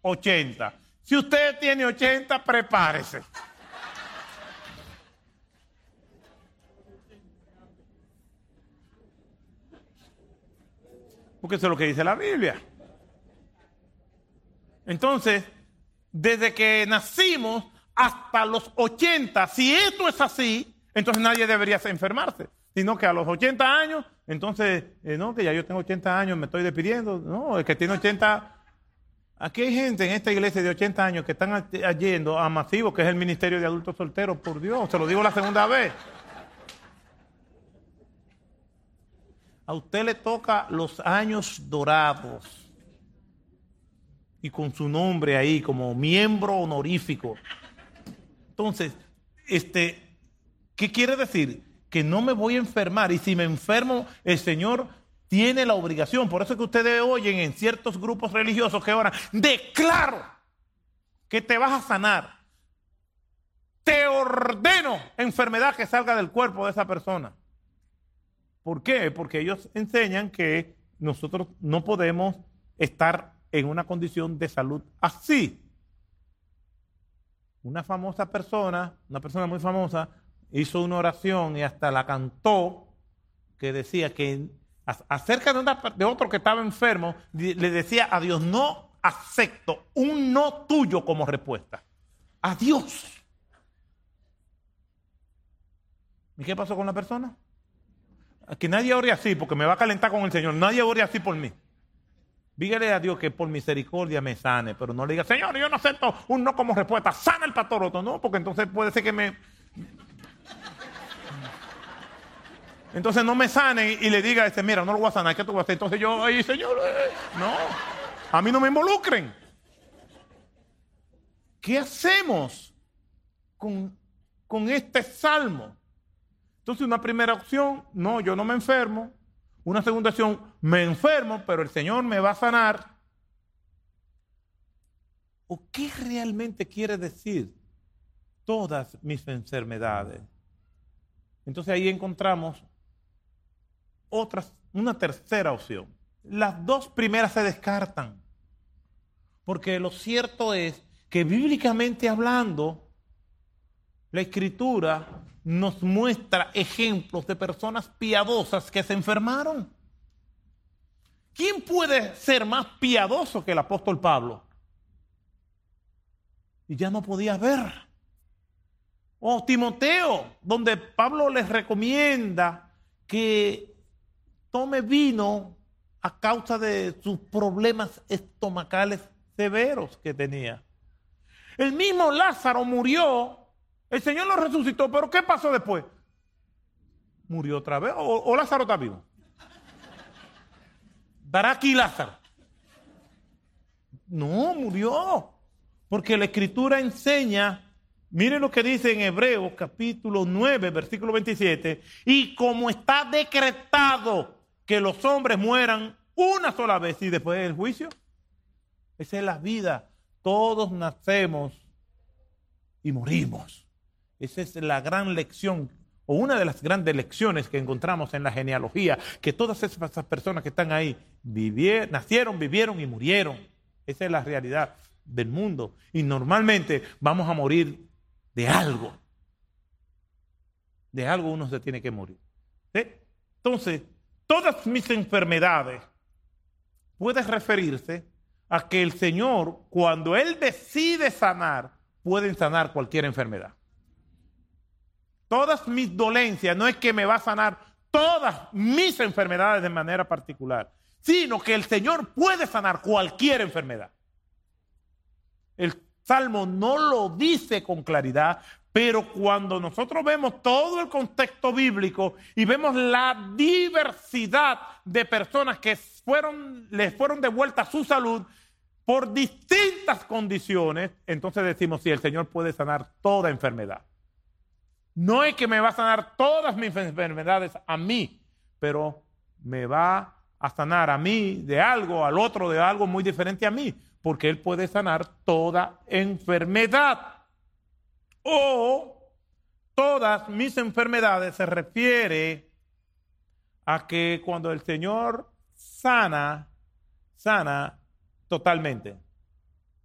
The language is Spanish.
80. Si usted tiene 80, prepárese. Porque eso es lo que dice la Biblia. Entonces, desde que nacimos hasta los 80, si esto es así, entonces nadie debería enfermarse. Sino que a los 80 años, entonces, no, que ya yo tengo 80 años, me estoy despidiendo. No, el que tiene 80... Aquí hay gente en esta iglesia de 80 años que están yendo a Masivo, que es el Ministerio de Adultos Solteros, por Dios, se lo digo la segunda vez. A usted le toca los años dorados y con su nombre ahí como miembro honorífico. Entonces, ¿qué quiere decir? Que no me voy a enfermar, y si me enfermo, el Señor tiene la obligación. Por eso es que ustedes oyen en ciertos grupos religiosos que oran: declaro que te vas a sanar, te ordeno enfermedad que salga del cuerpo de esa persona. ¿Por qué? Porque ellos enseñan que nosotros no podemos estar en una condición de salud así. Una persona muy famosa, hizo una oración y hasta la cantó, que decía que acerca de otro que estaba enfermo, le decía a Dios: no acepto un no tuyo como respuesta. A Dios. ¿Y qué pasó con la persona? Que nadie ore así, porque me va a calentar con el Señor. Nadie ore así por mí. Dígale a Dios que por misericordia me sane, pero no le diga: Señor, yo no acepto un no como respuesta. Sana el pastor Otto. No, porque entonces puede ser que me... Entonces no me sane y le diga: mira, no lo voy a sanar, ¿qué tú vas a hacer? Entonces yo: ay, Señor, no, a mí no me involucren. ¿Qué hacemos con este salmo? Entonces, una primera opción: no, yo no me enfermo. Una segunda opción: me enfermo, pero el Señor me va a sanar. ¿O qué realmente quiere decir todas mis enfermedades? Entonces ahí encontramos una tercera opción. Las dos primeras se descartan, porque lo cierto es que bíblicamente hablando, la Escritura nos muestra ejemplos de personas piadosas que se enfermaron. ¿Quién puede ser más piadoso que el apóstol Pablo? Y ya no podía ver. O Timoteo, donde Pablo les recomienda que tome vino a causa de sus problemas estomacales severos que tenía. El mismo Lázaro murió. El Señor lo resucitó, pero ¿qué pasó después? ¿Murió otra vez? ¿O Lázaro está vivo? ¿Dará aquí Lázaro? No, murió. Porque la Escritura enseña, miren lo que dice en Hebreos capítulo 9, versículo 27, y como está decretado que los hombres mueran una sola vez y después del juicio. Esa es la vida. Todos nacemos y morimos. Esa es la gran lección, o una de las grandes lecciones que encontramos en la genealogía, que todas esas personas que están ahí nacieron, vivieron y murieron. Esa es la realidad del mundo. Y normalmente vamos a morir de algo. De algo uno se tiene que morir. ¿Sí? Entonces, todas mis enfermedades puede referirse a que el Señor, cuando Él decide sanar, puede sanar cualquier enfermedad. Todas mis dolencias, no es que me va a sanar todas mis enfermedades de manera particular, sino que el Señor puede sanar cualquier enfermedad. El Salmo no lo dice con claridad, pero cuando nosotros vemos todo el contexto bíblico y vemos la diversidad de personas que les fueron devuelta su salud por distintas condiciones, entonces decimos: sí, el Señor puede sanar toda enfermedad. No es que me va a sanar todas mis enfermedades a mí, pero me va a sanar a mí de algo, al otro de algo muy diferente a mí, porque Él puede sanar toda enfermedad. O todas mis enfermedades se refiere a que cuando el Señor sana totalmente.